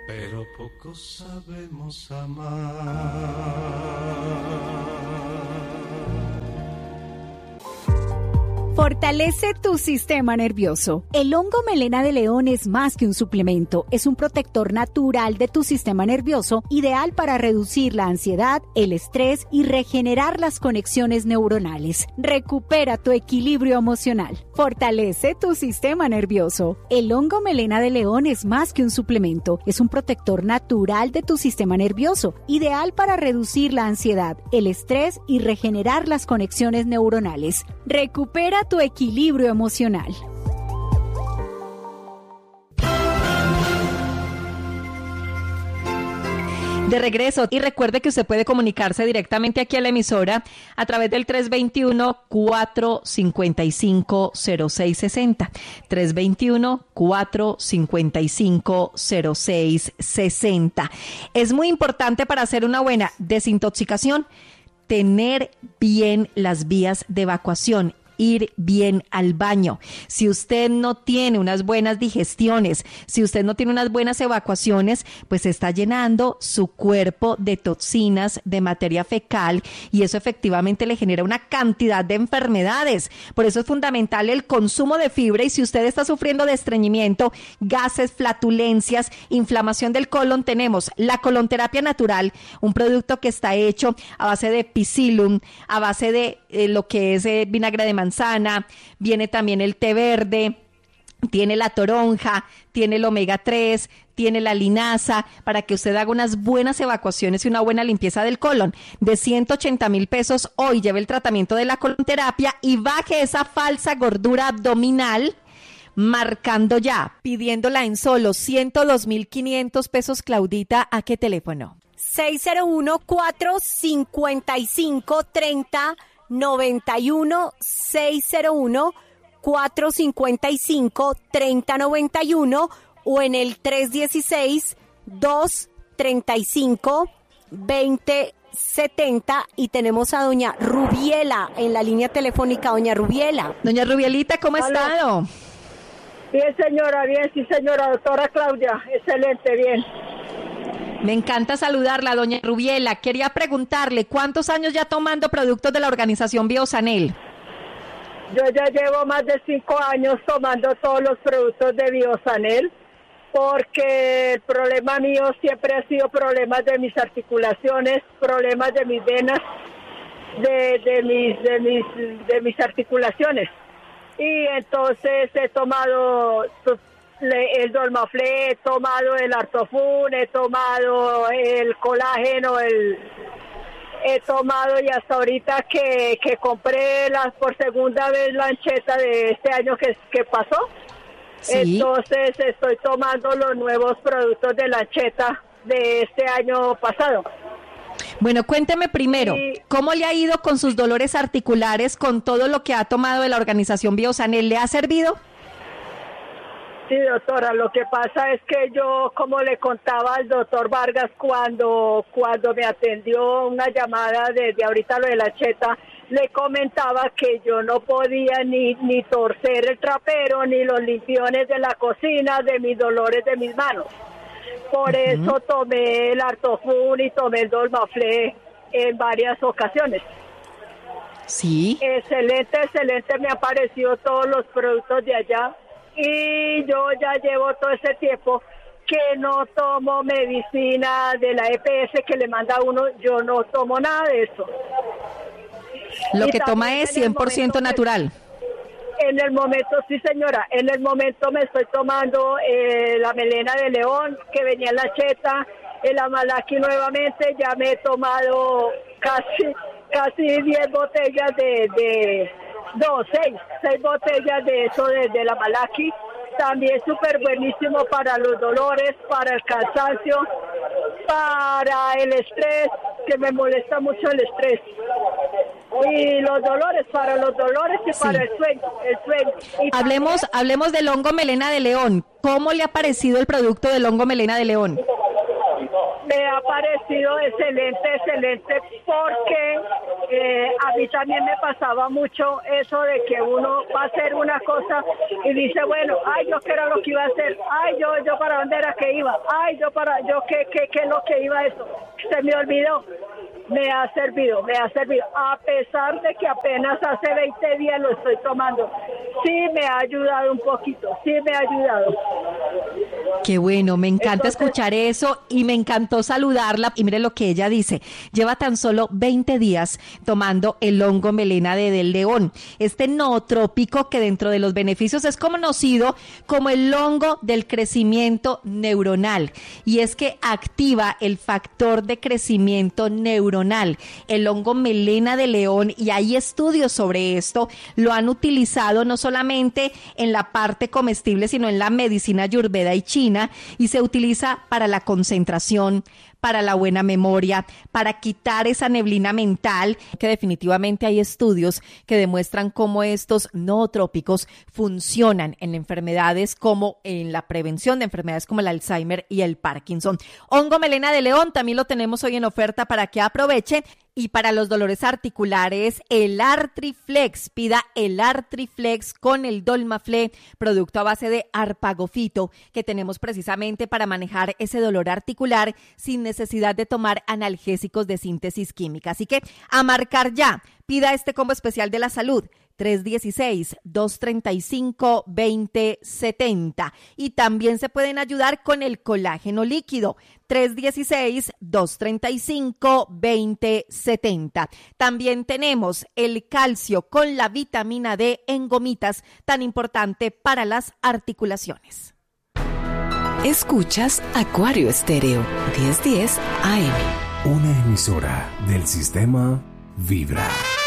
pero poco sabemos amar. Fortalece tu sistema nervioso. El hongo melena de león es más que un suplemento, es un protector natural de tu sistema nervioso, ideal para reducir la ansiedad, el estrés y regenerar las conexiones neuronales. Recupera tu equilibrio emocional. Fortalece tu sistema nervioso. El hongo melena de león es más que un suplemento, es un protector natural de tu sistema nervioso, ideal para reducir la ansiedad, el estrés y regenerar las conexiones neuronales. Recupera tu equilibrio emocional. De regreso, y recuerde que usted puede comunicarse directamente aquí a la emisora a través del 321-455-0660. 321-455-0660. Es muy importante para hacer una buena desintoxicación tener bien las vías de evacuación. Ir bien al baño. Si usted no tiene unas buenas digestiones, si usted no tiene unas buenas evacuaciones, pues está llenando su cuerpo de toxinas, de materia fecal, y eso efectivamente le genera una cantidad de enfermedades. Por eso es fundamental el consumo de fibra, y si usted está sufriendo de estreñimiento, gases, flatulencias, inflamación del colon, tenemos la colonterapia natural, un producto que está hecho a base de psyllium, a base de lo que es vinagre de manzana, viene también el té verde, tiene la toronja, tiene el omega 3, tiene la linaza, para que usted haga unas buenas evacuaciones y una buena limpieza del colon. De 180,000 pesos hoy lleve el tratamiento de la colonterapia y baje esa falsa gordura abdominal, marcando ya, pidiéndola en solo 102,500 pesos. Claudita, ¿a qué teléfono? 601-455-3091, 601-455-3091 o en el 316-235-2070. Y tenemos a doña Rubiela en la línea telefónica. Doña Rubiela. Doña Rubielita, ¿cómo ha estado? Bien, señora, bien, sí, señora. Doctora Claudia, excelente, bien. Me encanta saludarla, doña Rubiela. Quería preguntarle, ¿cuántos años ya tomando productos de la organización Biosanel? Yo ya llevo más de 5 años tomando todos los productos de Biosanel, porque el problema mío siempre ha sido problemas de mis articulaciones, problemas de mis venas, de mis articulaciones. Y entonces he tomado el Dormaflé, he tomado el Artofun, he tomado el colágeno, he tomado, y hasta ahorita que compré por segunda vez la ancheta de este año que pasó. Sí. Entonces estoy tomando los nuevos productos de la ancheta de este año pasado. Bueno, cuénteme primero, ¿cómo le ha ido con sus dolores articulares con todo lo que ha tomado de la organización Biosanel? ¿Le ha servido? Sí, doctora, lo que pasa es que yo, como le contaba al doctor Vargas cuando me atendió una llamada desde ahorita lo de la cheta, le comentaba que yo no podía ni torcer el trapero, ni los limpiones de la cocina, de mis dolores de mis manos. Por eso tomé el Artofun y tomé el Dormaflé en varias ocasiones. Sí. Excelente, me han parecido todos los productos de allá. Y yo ya llevo todo ese tiempo que no tomo medicina de la EPS que le manda a uno, yo no tomo nada de eso. Lo que toma es 100% natural. En el momento, sí señora, en el momento me estoy tomando la melena de león que venía en la cheta, el amalaki nuevamente, ya me he tomado casi 10 botellas seis botellas de eso de la Malaki, también súper buenísimo para los dolores, para el cansancio, para el estrés, que me molesta mucho el estrés, y los dolores, para los dolores y sí, para el sueño. Hablemos del hongo melena de león. ¿Cómo le ha parecido el producto del hongo melena de león? Me ha parecido excelente, porque a mí también me pasaba mucho eso de que uno va a hacer una cosa y dice, bueno, ay, yo qué era lo que iba a hacer, ay, yo para dónde era que iba, ay, yo qué es lo que iba a eso, se me olvidó. Me ha servido, a pesar de que apenas hace 20 días lo estoy tomando. Sí me ha ayudado un poquito, sí me ha ayudado. Qué bueno, me encanta escuchar eso y me encantó saludarla. Y mire lo que ella dice, lleva tan solo 20 días tomando el hongo melena del león, este nootrópico que dentro de los beneficios es conocido como el hongo del crecimiento neuronal, y es que activa el factor de crecimiento neuronal, el hongo melena de león, y hay estudios sobre esto, lo han utilizado no solamente en la parte comestible, sino en la medicina ayurveda y china, y se utiliza para la concentración, para la buena memoria, para quitar esa neblina mental, que definitivamente hay estudios que demuestran cómo estos nootrópicos funcionan en enfermedades como en la prevención de enfermedades como el Alzheimer y el Parkinson. Hongo melena de león también lo tenemos hoy en oferta para que aprovechen. Y para los dolores articulares, el Artriflex. Pida el Artriflex con el Dolmaflé, producto a base de arpagofito, que tenemos precisamente para manejar ese dolor articular sin necesidad de tomar analgésicos de síntesis química. Así que a marcar ya. Pida este combo especial de la salud, 316-235-2070. Y también se pueden ayudar con el colágeno líquido, 316-235-2070. También tenemos el calcio con la vitamina D en gomitas, tan importante para las articulaciones. Escuchas Acuario Estéreo, 1010 AM. Una emisora del sistema Vibra.